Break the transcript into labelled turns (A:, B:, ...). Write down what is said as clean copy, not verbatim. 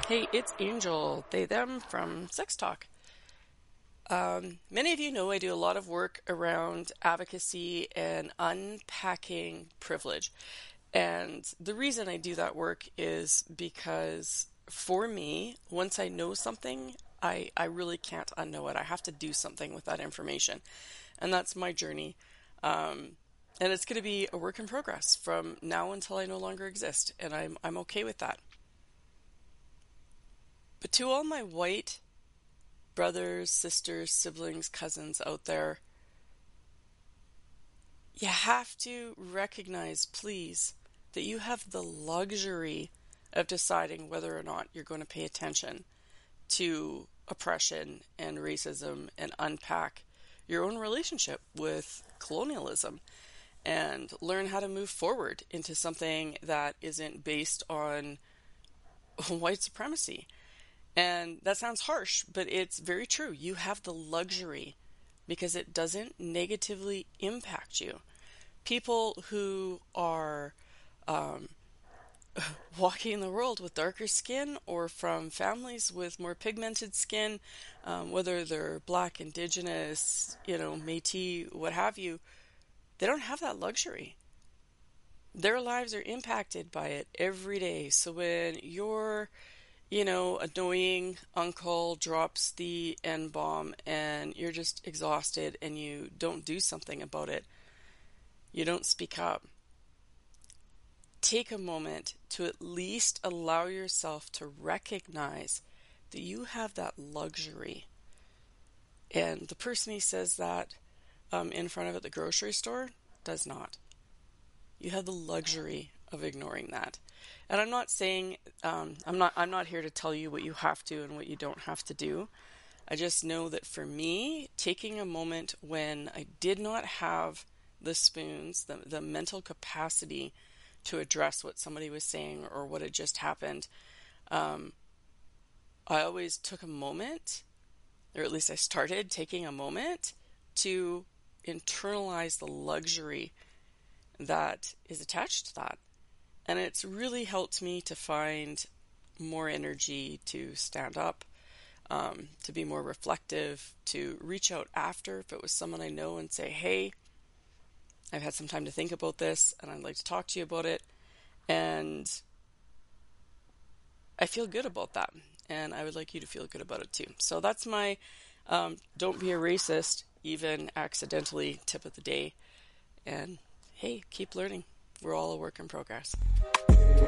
A: Hey, it's Angel, they, them from Sex Talk. Many of you know I do a lot of work around advocacy and unpacking privilege. And the reason I do that work is because for me, once I know something, I really can't unknow it. I have to do something with that information. And that's my journey. And it's going to be a work in progress from now until I no longer exist. And I'm okay with that. But to all my white brothers, sisters, siblings, cousins out there, you have to recognize, please, that you have the luxury of deciding whether or not you're going to pay attention to oppression and racism and unpack your own relationship with colonialism and learn how to move forward into something that isn't based on white supremacy. And that sounds harsh, but it's very true. You have the luxury because it doesn't negatively impact you. People who are walking the world with darker skin or from families with more pigmented skin, whether they're black, indigenous, Métis, what have you, they don't have that luxury. Their lives are impacted by it every day. So when you're annoying uncle drops the N-bomb and you're just exhausted and you don't do something about it, you don't speak up. Take a moment to at least allow yourself to recognize that you have that luxury. And the person he says that in front of at the grocery store does not. You have the luxury of ignoring that. And I'm not saying I'm not here to tell you what you have to and what you don't have to do. I just know that for me, taking a moment when I did not have the spoons, the mental capacity to address what somebody was saying or what had just happened, I always took a moment, or at least I started taking a moment to internalize the luxury that is attached to that. And it's really helped me to find more energy to stand up, to be more reflective, to reach out after if it was someone I know and say, hey, I've had some time to think about this and I'd like to talk to you about it. And I feel good about that. And I would like you to feel good about it too. So that's my don't be a racist, even accidentally, tip of the day. And hey, keep learning. We're all a work in progress.